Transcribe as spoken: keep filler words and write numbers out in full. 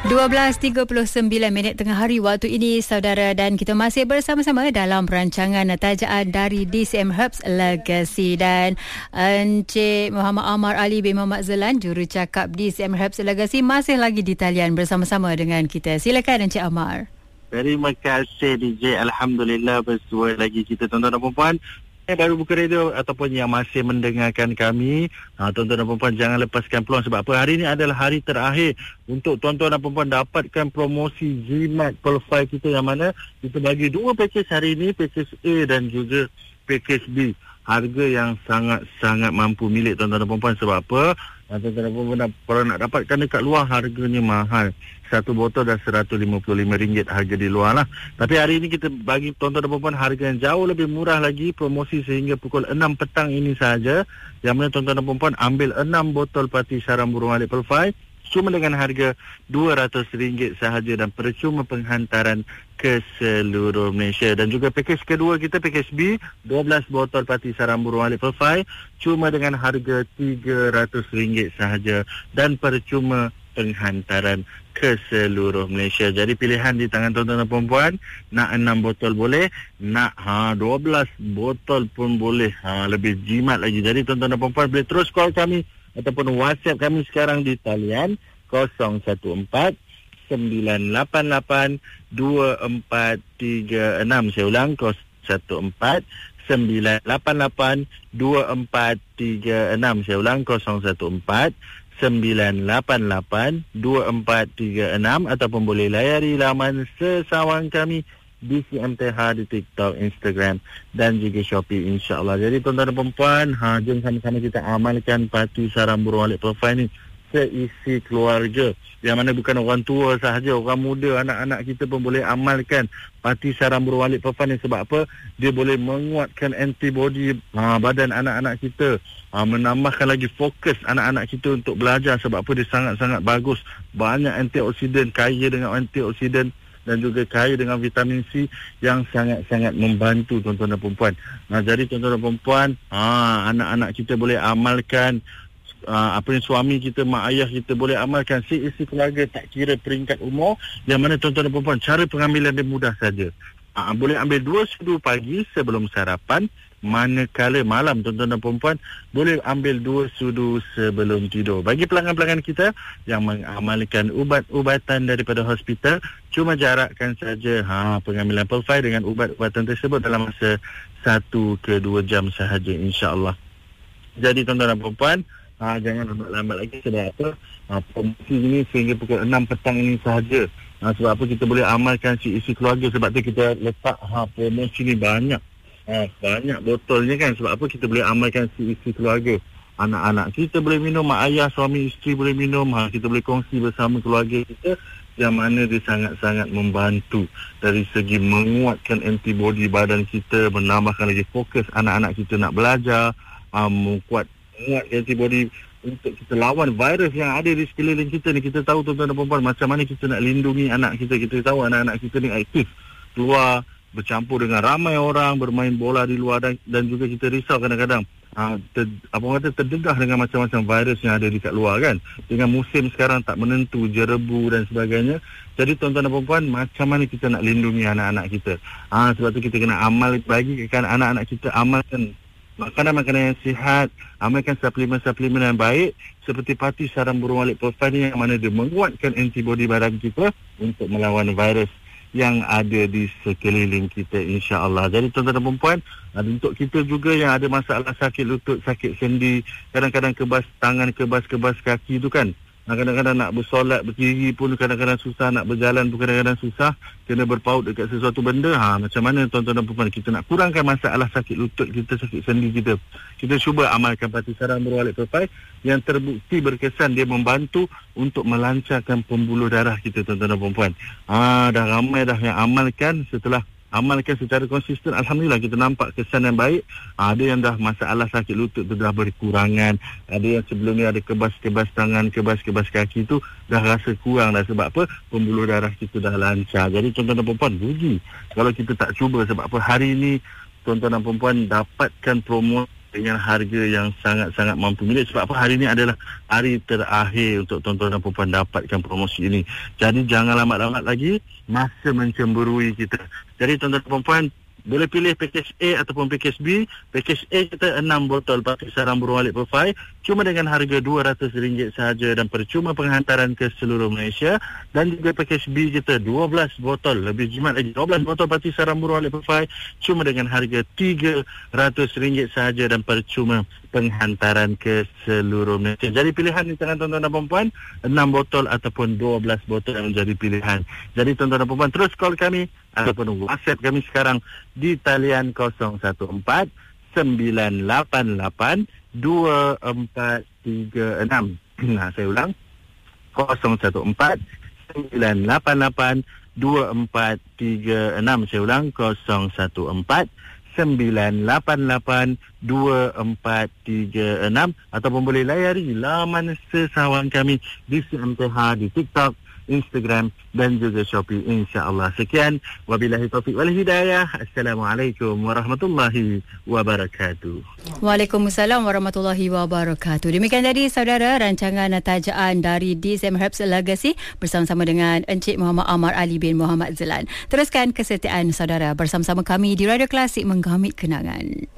dua belas tiga puluh sembilan minit tengah hari waktu ini, saudara, dan kita masih bersama-sama dalam perancangan tajaan dari D C M Herbs Legacy. Dan Encik Muhammad Amar Ali bin Muhammad Zelan, jurucakap D C M Herbs Legacy, masih lagi di talian bersama-sama dengan kita. Silakan Encik Amar. Terima kasih D J. Alhamdulillah bersua lagi kita, tuan-tuan dan puan-puan yang baru buka radio ataupun yang masih mendengarkan kami. Ha, tuan-tuan dan puan-puan, jangan lepaskan peluang. Sebab apa? Hari ini adalah hari terakhir untuk tuan-tuan dan puan-puan dapatkan promosi Jimat Pearl five kita, yang mana kita bagi dua pakej hari ini, pakej A dan juga pakej B. Harga yang sangat-sangat mampu milik tuan-tuan dan puan-puan. Sebab apa? Tuan-tuan dan puan-puan, kalau nak dapatkan dekat luar harganya mahal. Satu botol dah seratus lima puluh lima ringgit harga di luar lah. Tapi hari ini kita bagi tuan-tuan dan puan-puan harga yang jauh lebih murah lagi, promosi sehingga pukul enam petang ini saja. Yang mana tuan-tuan dan puan-puan ambil enam botol pati sarang burung alik Pearl five cuma dengan harga dua ratus ringgit sahaja dan percuma penghantaran ke seluruh Malaysia. Dan juga pakej kedua kita, pakej B, dua belas botol pati sarang burung alik Pearl five cuma dengan harga tiga ratus ringgit sahaja dan percuma penghantaran ke seluruh Malaysia. Jadi pilihan di tangan tuan-tuan dan puan-puan. Nak enam botol boleh, nak ha dua belas botol pun boleh. Ha lebih jimat lagi. Jadi tuan-tuan dan puan-puan boleh terus call kami ataupun WhatsApp kami sekarang di talian kosong satu empat sembilan lapan lapan dua empat tiga enam. Saya ulang, kosong satu empat sembilan lapan lapan dua empat tiga enam. Saya ulang, kosong satu empat sembilan lapan lapan dua empat tiga enam, ataupun boleh layari laman sesawang kami D C M T H di TikTok, Instagram dan juga Shopee, insya-Allah. Jadi tuan-tuan dan puan-puan, ha jom sama-sama kita amalkan pati sarang burung alik Pearl five ni seisi keluarga. Yang mana bukan orang tua sahaja, orang muda, anak-anak kita pun boleh amalkan pati sarang burung alik Pearl five ni. Sebab apa? Dia boleh menguatkan antibody ha, badan anak-anak kita, ha, menambahkan lagi fokus anak-anak kita untuk belajar. Sebab apa? Dia sangat-sangat bagus, banyak antioksidan, kaya dengan antioksidan dan juga kaya dengan vitamin C yang sangat-sangat membantu tuan-tuan dan puan-puan. Nah, jadi tuan-tuan dan puan-puan, ha, anak-anak kita boleh amalkan. Uh, apa yang suami kita, mak ayah kita boleh amalkan. Seisi keluarga, tak kira peringkat umur. Yang mana tuan-tuan dan puan-puan, cara pengambilan dia mudah saja. Uh, boleh ambil dua sudu pagi sebelum sarapan. Manakala malam, tuan-tuan dan puan-puan, boleh ambil dua sudu sebelum tidur. Bagi pelanggan-pelanggan kita yang mengamalkan ubat-ubatan daripada hospital, cuma jarakkan saja ha, pengambilan Pearl five dengan ubat-ubatan tersebut dalam masa satu ke dua jam sahaja, insya-Allah. Jadi tuan-tuan dan puan-puan, ha, jangan lambat-lambat lagi. Sebab apa? Ha, promosi ini sehingga pukul enam petang ini sahaja. Ha, sebab apa? Kita boleh amalkan si isi keluarga. Sebab tu kita letak ha, promosi ni banyak. Ha, banyak botolnya kan. Sebab apa? Kita boleh amalkan si isi keluarga. Anak-anak kita boleh minum, mak ayah, suami isteri boleh minum. Ha, kita boleh kongsi bersama keluarga kita. Yang mana dia sangat-sangat membantu dari segi menguatkan antibody badan kita, menambahkan lagi fokus anak-anak kita nak belajar, ha, menguat menguat antibody untuk kita lawan virus yang ada di sekeliling kita ni. Kita tahu tuan-tuan dan puan-puan, macam mana kita nak lindungi anak kita. Kita tahu anak-anak kita ni aktif keluar, bercampur dengan ramai orang, bermain bola di luar, dan, dan juga kita risau kadang-kadang ha, ter, apa kata terdegah dengan macam-macam virus yang ada di kat luar kan. Dengan musim sekarang tak menentu, jerebu dan sebagainya. Jadi tuan-tuan dan puan-puan, macam mana kita nak lindungi anak-anak kita. Ha, sebab tu kita kena amal, bagikan anak-anak kita amalkan makanan-makanan yang sihat, amalkan suplemen-suplemen yang baik seperti pati sarang burung alik Pearl five yang mana dia menguatkan antibody badan kita untuk melawan virus yang ada di sekeliling kita, insya-Allah. Jadi tuan-tuan dan puan-puan, untuk kita juga yang ada masalah sakit lutut, sakit sendi, kadang-kadang kebas tangan, kebas-kebas kaki tu kan, kadang-kadang nak bersolat, berdiri pun kadang-kadang susah, nak berjalan pun kadang-kadang susah, kena berpaut dekat sesuatu benda. Ha, macam mana tuan-tuan dan puan-puan kita nak kurangkan masalah sakit lutut kita, sakit sendi kita? Kita cuba amalkan pati sarang burung alik Pearl five yang terbukti berkesan. Dia membantu untuk melancarkan pembuluh darah kita, tuan-tuan dan puan-puan. Ha, dah ramai dah yang amalkan. Setelah amalkan secara konsisten, alhamdulillah kita nampak kesan yang baik. Ada yang dah masalah sakit lutut tu dah berkurangan, ada yang sebelum ni ada kebas-kebas tangan, kebas-kebas kaki tu dah rasa kurang dah. Sebab apa? Pembuluh darah kita dah lancar. Jadi tuan-tuan dan puan-puan, rugi kalau kita tak cuba. Sebab apa? Hari ni tuan-tuan dan puan-puan dapatkan promo dengan harga yang sangat-sangat mampu milik. Sebab apa, hari ini adalah hari terakhir untuk tuan-tuan dan puan dapatkan promosi ini. Jadi jangan lambat-lambat lagi, masa mencemburui kita. Jadi tuan-tuan dan puan boleh pilih pakej A ataupun pakej B. Pakej A kita enam botol pati sarang burung walet Perfai cuma dengan harga dua ratus ringgit sahaja dan percuma penghantaran ke seluruh Malaysia. Dan juga pakej B kita dua belas botol, lebih jimat lagi, dua belas botol pati sarang burung walet Perfai cuma dengan harga tiga ratus ringgit sahaja dan percuma penghantaran ke seluruh Malaysia. Jadi pilihan di tangan tuan-tuan dan puan, enam botol ataupun dua belas botol yang menjadi pilihan. Jadi tuan-tuan dan puan terus call kami ataupun WhatsApp kami sekarang di talian kosong satu empat sembilan lapan lapan dua empat tiga enam. Nah, saya ulang, kosong satu empat sembilan lapan lapan dua empat tiga enam. Saya ulang, kosong satu empat sembilan lapan lapan dua empat tiga enam, ataupun boleh layari laman sesawan kami di C M T H, di TikTok, Instagram dan juga Shopee, insya-Allah. Sekian, wabillahi taufiq wal hidayah. Assalamualaikum warahmatullahi wabarakatuh. Waalaikumsalam warahmatullahi wabarakatuh. Demikian tadi saudara rancangan tajaan dari D S M Herbs Legacy bersama-sama dengan Encik Muhammad Amar Ali bin Muhammad Zelan. Teruskan kesetiaan saudara bersama-sama kami di Radio Klasik, menggamit kenangan.